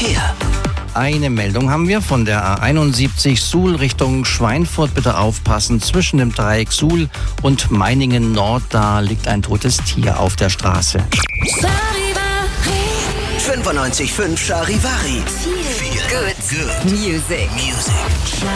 Verkehr. Eine Meldung haben wir von der A71 Suhl Richtung Schweinfurt. Bitte aufpassen, zwischen dem Dreieck Suhl und Meiningen Nord, da liegt ein totes Tier auf der Straße. 95.5 Charivari. Good Music.